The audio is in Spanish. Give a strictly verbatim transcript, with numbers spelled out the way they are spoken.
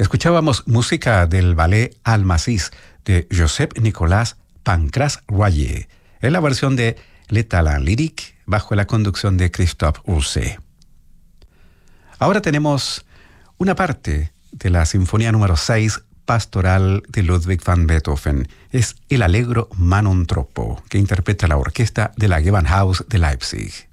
Escuchábamos música del ballet Almacis de Josep-Nicolas Pancras-Royer, en la versión de Le Talent Lyrique bajo la conducción de Christophe Urset. Ahora tenemos una parte de la Sinfonía número seis Pastoral de Ludwig van Beethoven. Es el Allegro Manon Troppo, que interpreta la orquesta de la Gewandhaus de Leipzig.